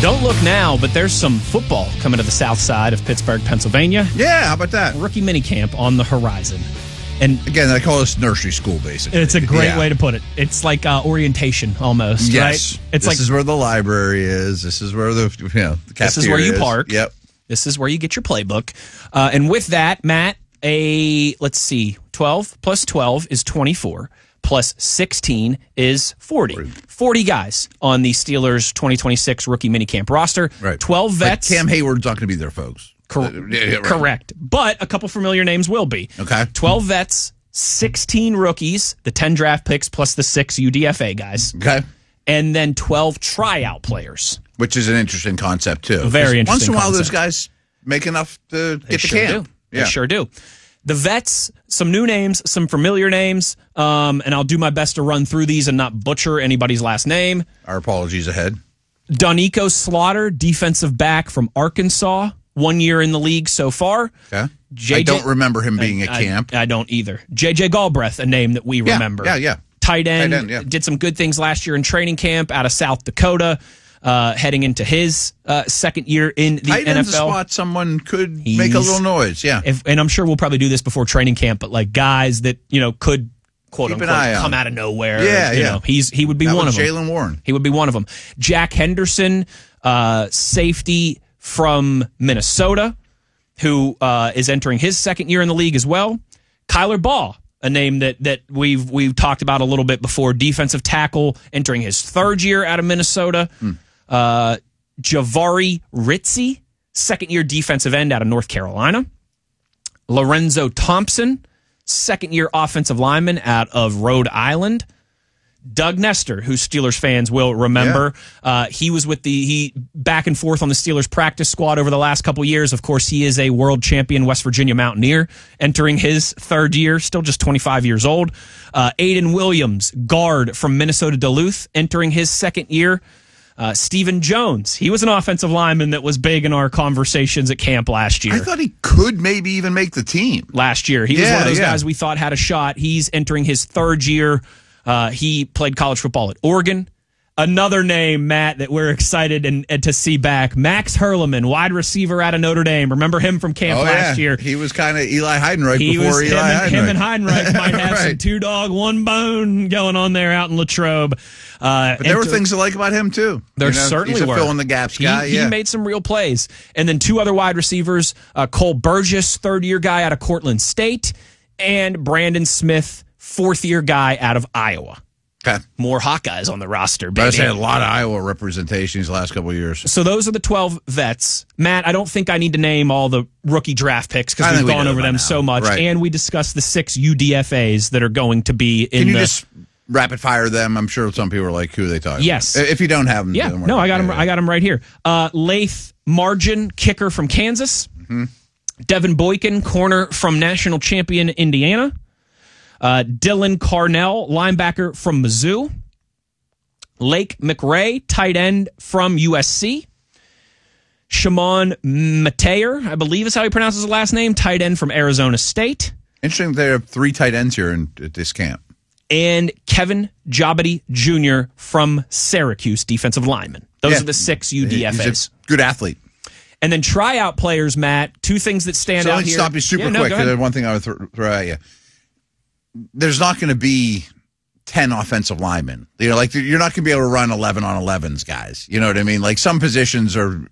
Don't look now, but there's some football coming to the south side of Pittsburgh, Pennsylvania. Yeah, how about that? Rookie minicamp on the horizon. And again, they call this nursery school, basically. It's a great way to put it. It's like orientation almost, yes. Right? This is where the library is. This is where the cafeteria This is where you park. Yep. This is where you get your playbook. And with that, Matt, 12 plus 12 is 24. Plus 16 is 40. 40 guys on the Steelers 2026 rookie minicamp roster. Right. 12 vets. But Cam Hayward's not going to be there, folks. Correct. But a couple familiar names will be. Okay. 12 vets, 16 rookies, the 10 draft picks plus the 6 UDFA guys. Okay. And then 12 tryout players. Which is an interesting concept, too. Very interesting Once in a while, concept. those guys make enough to get to camp. They sure do. The vets, some new names, some familiar names, and I'll do my best to run through these and not butcher anybody's last name. Our apologies ahead. Donico Slaughter, defensive back from Arkansas, 1 year in the league so far. Okay. I don't remember him being at camp. I don't either. J.J. Galbraith, a name that we remember. Yeah. Tight end, did some good things last year in training camp out of South Dakota. Heading into his second year in the Tight NFL. End's a spot someone could make a little noise, yeah. And I'm sure we'll probably do this before training camp, but like guys that, could, quote Keep an unquote, eye come on. out of nowhere. Yeah. He would be That one was of them. Jaylen Warren. He would be one of them. Jack Henderson, safety from Minnesota, who is entering his second year in the league as well. Kyler Ball, a name that we've talked about a little bit before, defensive tackle entering his third year out of Minnesota. Javari Ritzy, second-year defensive end out of North Carolina. Lorenzo Thompson, second-year offensive lineman out of Rhode Island. Doug Nestor, who Steelers fans will remember. He was with he back and forth on the Steelers practice squad over the last couple years. Of course, he is a world champion West Virginia Mountaineer, entering his third year, still just 25 years old. Aiden Williams, guard from Minnesota Duluth, entering his second year. Stephen Jones, he was an offensive lineman that was big in our conversations at camp last year. I thought he could maybe even make the team. Last year. He was one of those guys we thought had a shot. He's entering his third year. He played college football at Oregon. Another name, Matt, that we're excited and to see back, Max Hurleman, wide receiver out of Notre Dame. Remember him from camp last year? He was kind of Eli Heidenreich before Eli Heidenreich. Him and Heidenreich might have some two dog, one bone going on there out in Latrobe. But there were things to like about him, too. There certainly he's were. He's a fill-in-the-gaps guy. He made some real plays. And then two other wide receivers, Cole Burgess, third-year guy out of Cortland State, and Brandon Smith, fourth-year guy out of Iowa. Okay. More Hawkeyes on the roster, baby. I say a lot of Iowa representation these last couple of years. So those are the 12 vets. Matt, I don't think I need to name all the rookie draft picks because we've gone over them so much. Right. And we discussed the 6 UDFAs that are going to be in Can you just rapid fire them? I'm sure some people are like, who are they talking Yes. about? If you don't have them. Yeah. No, I got them. I got them right here. Lath Margin, kicker from Kansas. Mm-hmm. Devin Boykin, corner from national champion Indiana. Dylan Carnell, linebacker from Mizzou. Lake McRae, tight end from USC. Shimon Mateer, I believe is how he pronounces his last name, tight end from Arizona State. Interesting that they have 3 tight ends here at this camp. And Kevin Jabody Jr. from Syracuse, defensive lineman. Those are the 6 UDFAs. He's a good athlete. And then tryout players, Matt, 2 things that stand out let me here. stop you super quick. There's one thing I would throw at you. There's not going to be 10 offensive linemen. You're not going to be able to run 11 on 11s, guys. You know what I mean? Like some positions are